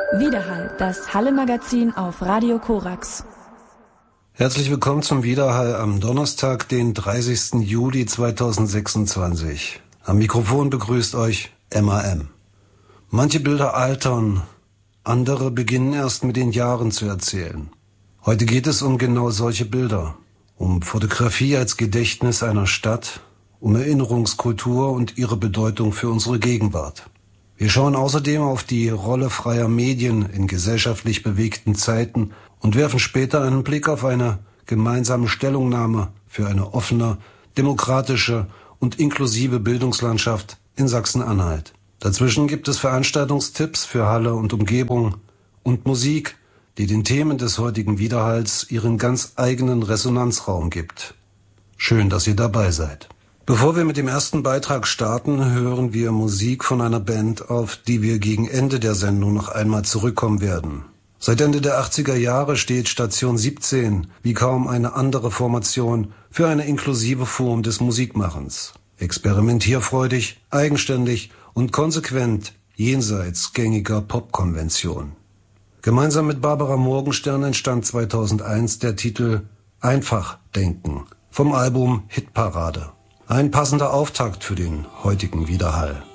Widerhall, das Halle-Magazin auf Radio Korax. Herzlich willkommen zum Widerhall am Donnerstag, den 30. Juli 2026. Am Mikrofon begrüßt euch MAM. Manche Bilder altern, andere beginnen erst mit den Jahren zu erzählen. Heute geht es um genau solche Bilder, um Fotografie als Gedächtnis einer Stadt, um Erinnerungskultur und ihre Bedeutung für unsere Gegenwart. Wir schauen außerdem auf die Rolle freier Medien in gesellschaftlich bewegten Zeiten und werfen später einen Blick auf eine gemeinsame Stellungnahme für eine offene, demokratische und inklusive Bildungslandschaft in Sachsen-Anhalt. Dazwischen gibt es Veranstaltungstipps für Halle und Umgebung und Musik, die den Themen des heutigen Widerhalls ihren ganz eigenen Resonanzraum gibt. Schön, dass ihr dabei seid. Bevor wir mit dem ersten Beitrag starten, hören wir Musik von einer Band, auf die wir gegen Ende der Sendung noch einmal zurückkommen werden. Seit Ende der 80er Jahre steht Station 17 wie kaum eine andere Formation für eine inklusive Form des Musikmachens. Experimentierfreudig, eigenständig und konsequent jenseits gängiger Popkonvention. Gemeinsam mit Barbara Morgenstern entstand 2001 der Titel Einfach denken vom Album Hitparade. Ein passender Auftakt für den heutigen Widerhall.